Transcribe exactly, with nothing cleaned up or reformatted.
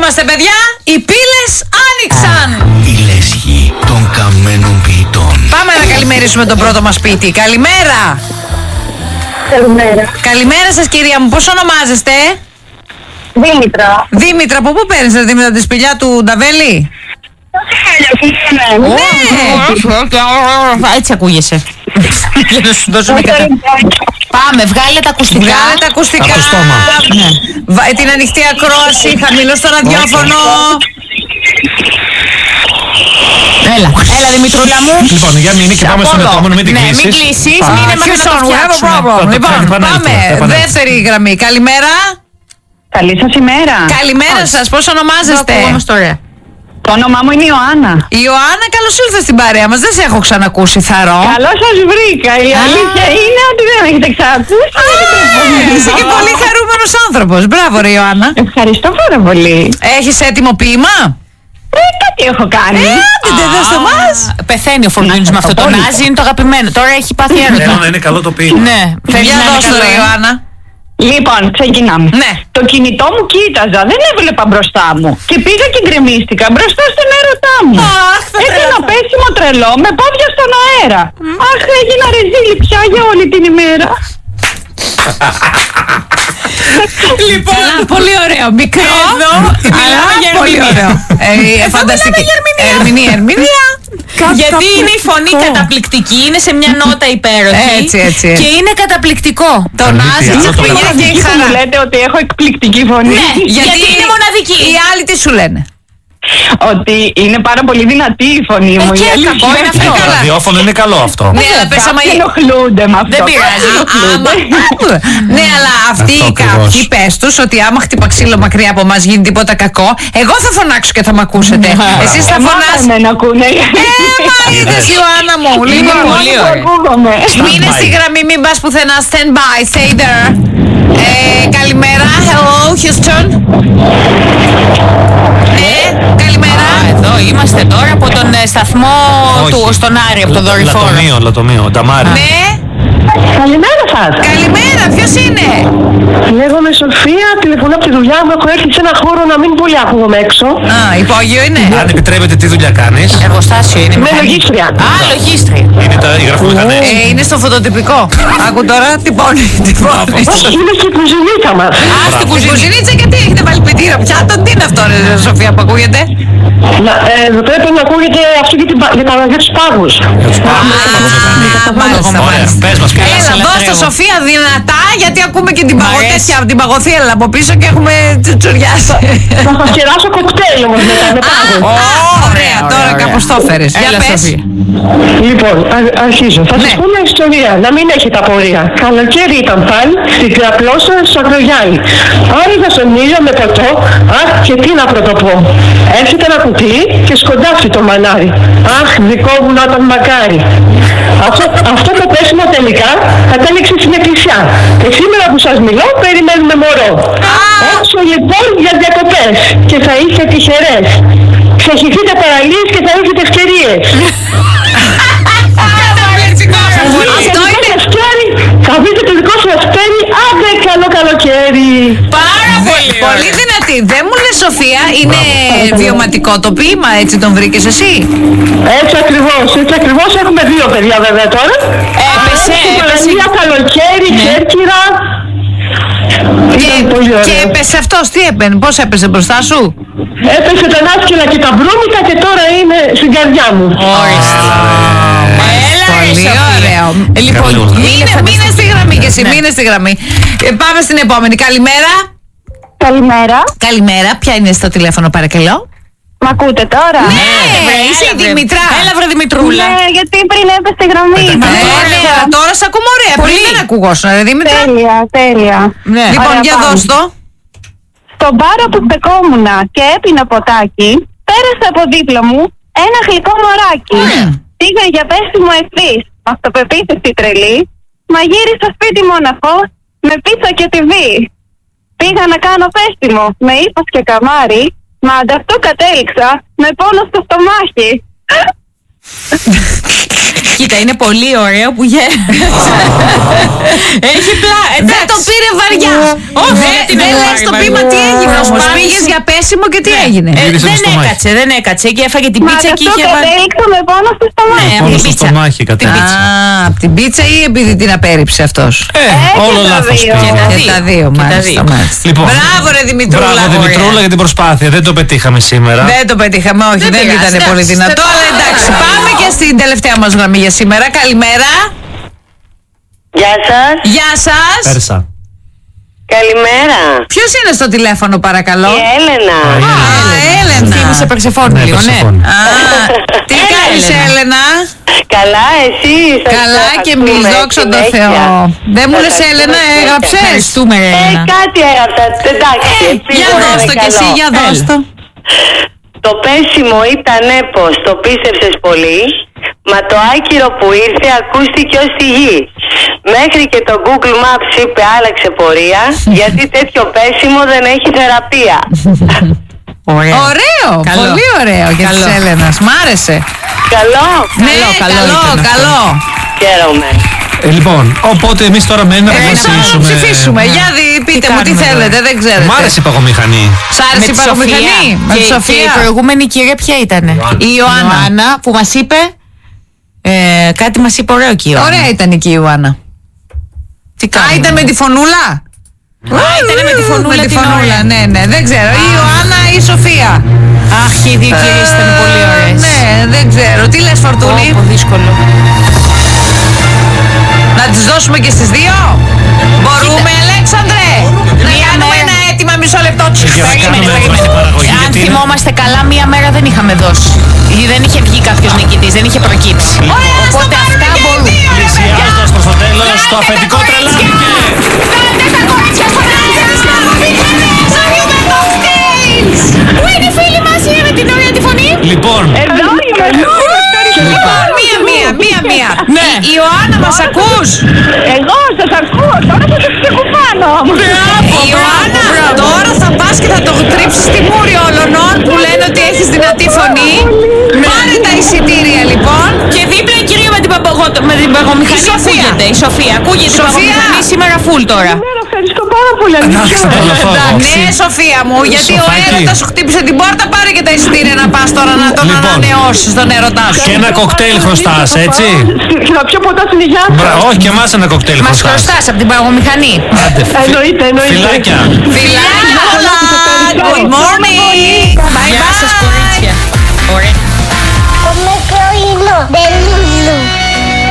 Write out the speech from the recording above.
είμαστε, παιδιά. Οι πύλες άνοιξαν. Η λέσχη των καμένων ποιητών. Πάμε να καλημερίσουμε τον πρώτο μας ποιητή. Καλημέρα. Καλημέρα. Καλημέρα σας, κυρία μου. Πώς ονομάζεστε? Δήμητρα. Δήμητρα, από πού παίρνεις, Δήμητρα, τη σπηλιά του Νταβέλη? Ναι. Έτσι ακούγεσαι. Για να σου δώσουμε κατά... Πάμε, βγάλε τα ακουστικά. Βγάλε τα ακουστικά. Από το στόμα. Ναι. Βα- την ανοιχτή ακρόαση, χαμηλό στο ραδιόφωνο. Έλα, έλα Δημητρούλα μου. Λοιπόν, για μην και πάμε στον επόμενο, μην την Ναι, κλείσεις. μην κλείσεις, μείνε μαζί να το φτιάξουμε. Λοιπόν, πάμε, δεύτερη γραμμή. Καλημέρα. Καλή σας ημέρα. Καλημέρα σας, πώς ονομάζεστε? Το όνομά μου είναι Ιωάννα. Η Ιωάννα, καλώς ήρθες στην παρέα μας. Δεν σε έχω ξανακούσει, θαρώ. Καλώς σας βρήκα. Η αλήθεια είναι ότι δεν έχετε ξανακούσει. Είσαι και πολύ χαρούμενος άνθρωπος. Μπράβο ρε Ιωάννα. Ευχαριστώ πάρα πολύ. Έχεις έτοιμο ποίημα? Ε, κάτι έχω κάνει. Άντε, δες το μας. Πεθαίνει ο Φορτούνης με αυτό το πολύ. Νάζι, είναι το αγαπημένο. Τώρα έχει πάθει έρωτα. Θέλω να είναι καλό το ποίημα. Ναι, θέλει Για να είναι δώσ' το καλό, ρε ε. Ιωάννα. Λοιπόν, ξεκινάμε. Ναι. Το κινητό μου κοίταζα, δεν έβλεπα μπροστά μου. Και πήγα και γκρεμίστηκα μπροστά στον έρωτά μου. Αχ, θα Έκανα τρελαθώ. πέσιμο τρελό με πόδια στον αέρα. Αχ, έγινα ρεζίλη πια για όλη την ημέρα. Λοιπόν, πολύ ωραίο. Μικρό, αλλά πολύ ωραίο. Ε, Φανταστική. Ερμηνεία, ερμηνεία. Γιατί είναι η φωνή καταπληκτική, είναι σε μια νότα υπέροχη. Έτσι, έτσι. Και είναι καταπληκτικό. Το Νάζι, άλλο τη το χρονιά και η Εκεί που χαρά. μου λέτε ότι έχω εκπληκτική φωνή. Ναι, γιατί είναι μοναδική. Οι άλλοι τι σου λένε? Ότι είναι πάρα πολύ δυνατή η φωνή μου. Ε, και η αλήθεια. κακό είναι αυτό. Το ραδιόφωνο είναι καλό αυτό. Ναι, αλλά πες άμα... Κάποιοι ενοχλούνται με αυτό. Δεν πειράζει. Κάποιοι ενοχλούνται. Ναι, αλλά αυτοί Αυτό οι ακριβώς. κάποιοι πες τους ότι άμα χτυπά ξύλο μακριά από μας γίνει τίποτα κακό, εγώ θα φωνάξω και θα μ' ακούσετε. Εσείς θα φωνάσετε. Μάθαμε να ακούνε. Ε, μα είδες Ιωάννα μου. Λοιπόν, πολύ Μόνο που ωραία. ακούγομαι. μείνε στη γραμμή, μην πας πουθενά. Stand by, stay there. Ε, καλημέρα, hello Houston. Ναι, καλημέρα. Α, εδώ είμαστε τώρα από τον ε, σταθμό του Όχι. στον Άρη, από τον δορυφόρο. Λατομείο, λατομείο, Νταμάρι. Ναι, Καλημέρα σας. καλημέρα, ποιος είναι? Λέγομαι Σοφία, τηλεφωνώ από τη δουλειά μου. Έχω έρθει σε ένα χώρο να μην πολύ ακούγομαι έξω. Α, υπόγειο είναι. Αν επιτρέπετε, τι δουλειά κάνεις? Εργοστάσιο είναι. Είμαι μηχανή. λογίστρια. Α, λογίστρια. Είναι τα οι γραφομηχανές. Ε, είναι στο φωτοτυπικό. Άκου τώρα, τυπώνει, τυπώνει. Όχι, είναι στην κουζινίτσα μας. Α, στην κουζινίτσα, γιατί έχετε βάλει πετήρα πιάτων, τι είναι αυτό ρε Σοφία που ακούγεται? Να, ε, πρέπει να ακούγεται αυτό για, την, πα- για, τα, για τους πάγους. Α, μάλιστα, Ωραία, μάλιστα. πες μας καλά. Έλα, σε δώσ' το λατρεύω. Σοφία δυνατά, γιατί ακούμε και την Μ' παγωτέτια αρέσει. από την παγωθίελα από πίσω και έχουμε τσουτσουριάσει. Θα σας κεράσω κοκτέιλ όμως μετά με πάγους. Ωραία, τώρα ωραία. κάπως το έφερες. Για Έλα, πες. Σοφία. Λοιπόν, α- αρχίζω. Θα σας Ναι. πω μια ιστορία, να μην έχετε απορία. Καλοκαίρι ήταν πάλι στην Κραπλώσσα στο Ακρογιάννη. Άρωγα στον ήλιο με ποτό, αχ και τι να πρωτοπώ. Έρχεται ένα κουτί και σκοντάφτει το μανάρι. Αχ, δικό μου να τον μακάρι. Αυτό, αυτό το πέσιμο τελικά κατέληξε στην εκκλησιά. Και σήμερα που σας μιλώ περιμένουμε μωρό. Έξω λοιπόν για διακοπές και θα είστε τυχερές. Ξεχυθείτε παραλίες και θα έχετε ευκαιρίες. Αυτό είναι Θα βρείτε το δικό σας αστέρι, άντε καλό καλοκαίρι. πάρα πολύ, πολύ δυνατή. Δεν μου λες Σοφία, είναι βιωματικό το ποίημα, έτσι τον βρήκες εσύ? Έτσι ακριβώς, έτσι ακριβώς. Έχουμε δύο παιδιά βέβαια τώρα. Έπεσε, Στην έπεσε. παραλία, καλοκαίρι, Κέρκυρα. Και, Ήταν πολύ και ωραίο. έπεσε αυτός, τι έπαινε, πώς έπεσε μπροστά σου? Έπεσε τα νάσκελα και τα μπρούμητα και τώρα είναι στην καρδιά μου. Ορίστε. Έλα, ρε, Πολύ Σοφία. ωραίο. Ε, Λοιπόν, Καλή ώρα. Μείνε, μείνε στη γραμμή και εσύ, μείνε στη γραμμή. Ε, πάμε στην επόμενη. Καλημέρα. Καλημέρα. Καλημέρα, ποια είναι στο τηλέφωνο παρακαλώ? Μ' ακούτε τώρα? Ναι, είσαι η Δημητρά. Έλα, βρε Δημητρούλα. γιατί πριν έπεσε η γραμμή. Ε, ναι, αλλά τώρα σ' ακούμε ωραία. Πριν δεν ακουγόσουν, ρε Δήμητρα. Τέλεια, τέλεια. Ναι. Λοιπόν, Ωραία, για πάμε. δώσ' το. Στον μπάρο που στεκόμουν και έπινα ποτάκι, πέρασε από δίπλα μου ένα γλυκό μωράκι. Πήγα για πέσιμο ευθύς, με αυτοπεποίθηση τρελή, μα γύρισα σπίτι μοναχό, με πίτσα και τιβή. Πήγα να κάνω πέσιμο, με ύφος και καμάρι, μα ανταυτού κατέληξα, με πόνο στο στομάχι. Κοίτα, είναι πολύ ωραίο που γέλασε. Έχει πλά. Δεν το πήρε βαριά. Όχι, Δεν δεν δεν είναι λες βαρύ, το βαρύ. ποίημα τι έγινε. Να σου όμως. Πήγες για πέσιμο και τι έγινε. Ε, Γύρισε δεν στο στομάχι. έκατσε, δεν έκατσε και έφαγε την Μα πίτσα γι' και αυτό είχε βάλει. κατέληξα με πόνο στο στομάχι. Ναι, Πόνο από την στο πίτσα. στομάχι Την κατέληξε. πίτσα. Α, από την πίτσα ή επειδή την απέρριψε αυτός. Ε, όλο και τα λάθος δύο. πήγε. τα Και δύο. τα δύο, Και τα μάλιστα, δύο. μάλιστα. Λοιπόν, Μπράβο ρε Δημητρούλα. Μπράβο Δημητρούλα ωραία. για την προσπάθεια. Δεν το πετύχαμε σήμερα. Δεν το πετύχαμε, όχι, Δεν δεν, πειράζει, ήταν εντάξει, πολύ δυνατό. δεν Αλλά εντάξει, πάει. πάμε και στην τελευταία μας γραμμή για σήμερα. Καλημέρα. Γεια σας. Γεια σας. Πέρσα. Καλημέρα. Ποιος είναι στο τηλέφωνο, παρακαλώ. Η Έλενα. Α, Έλενα. Θύμισε Περσεφόνη Ναι, λίγο, ναι. Περσεφόνη. Α, τι Έλα, κάνεις, Έλενα. Έλενα. Καλά, εσύ. σας Καλά το και εμείς, ακούμε δόξα τω συνέχεια. Θεώ. Δεν μου Σας λες, ακούμε Έλενα, συνέχεια. έγραψες. Ευχαριστούμε, Ε, Έλενα. κάτι έγραψα. Εντάξει. Ε, Για σίγουρα δώσ' είναι το κι εσύ, καλό. για δώσ' το. Το πέσιμο ήταν πως το πίστεψες πολύ, μα το άκυρο που ήρθε ακούστηκε ως τη γη. Μέχρι και το Google Maps είπε άλλαξε πορεία, γιατί τέτοιο πέσιμο δεν έχει θεραπεία. Ωραίο. Ωραίο, Καλό. πολύ ωραίο για της Καλό. Έλενας. Μ' άρεσε. Καλό. Ναι, καλό καλό, ήταν αυτό. καλό. Χαίρομαι. Ε, λοιπόν, οπότε εμείς τώρα μένει να Ε, να αποφασίσουμε. ψηφίσουμε. Για δει, πείτε μου τι κάνουμε θέλετε, τώρα? δεν ξέρετε. Μ' άρεσε η παγομηχανή. Σ' άρεσε η παγομηχανή με τη Και, και η Σοφία. προηγούμενη κυρία ποια ήταν? Η Ιωάννα. που μας είπε. Ε, κάτι μας είπε ωραίο και η Ιωάννα. Ωραία ήταν εκεί η Ιωάννα. Τι Α, κάνουμε? ήταν με τη φωνούλα. Α, ήταν με τη φωνούλα Με τη την φωνούλα, ωραία. ναι, ναι, δεν ξέρω. Η Ιωάννα ή η Σοφία. Αχ, και οι δύο κυρίες ήταν πολύ ωραίες. Ναι, δεν ξέρω. Τι λες, Φορτούνη? Πω, πω, δύσκολο. Να τις δώσουμε και στις δύο. Μπορούμε, Αλέξανδρε. Να Μία κάνουμε μέρα. ένα αίτημα μισό λεπτό. Για να Περίμενε, κάνουμε περίμενε. την παραγωγή. Αν γιατί είναι- θυμόμαστε καλά, μία μέρα δεν είχαμε δώσει. Ή δεν είχε βγει κάποιο νικητή, δεν είχε προκύψει. Οπότε αυτά μπορούν. Πλησιάζοντας προς το τέλος, το αφεντικό τρελάθηκε. Κάντε τα κορίτσια στον αέρα! Πού είναι οι φίλοι μας, είναι με την ωραία τη φωνή? Λοιπόν, Εδώ είμαι. Λοιπόν, μία, μία, μία, μία. Ναι. Η Ιωάννα, μας ακούς? Εγώ σας ακούω, τώρα θα σας ξεκουφάνω. Η Ιωάννα, τώρα θα πας και θα το τρίψεις στη μούρη όλων που λένε ότι έχεις δυνατή φωνή. Πάρε τα εισιτήρια λοιπόν. Και δίπλα η κυρία με την, παπαγο... με την παγομηχανή Η Σοφία. ακούγεται. Η Σοφία. Ακούγεται η Σοφία. παγομηχανή σήμερα full τώρα. Ευχαριστώ πάρα πολύ. εντάξει, θα το φάω. Ναι, Σοφία μου, γιατί ο Σοφάκι. έρωτας σου χτύπησε την πόρτα. Πάρε και τα εισιτήρια να πας τώρα να τον Λοιπόν. ανανεώσεις τον έρωτά σου. και ένα κοκτέιλ χρωστάς, έτσι. Και να πιω ποτά στην υγειά σας. Μπρα- Όχι, και εμάς ένα κοκτέιλ Μας χρωστάς. χρωστάς από την παγομηχανή. Άντε, φι- Εννοείται, εννοείται. Φιλάκια. Φιλάκια πολλά. Good morning. Bye Γεια σας bye. κορίτσια. Ωραία. Ο μικρό είναι. Δεν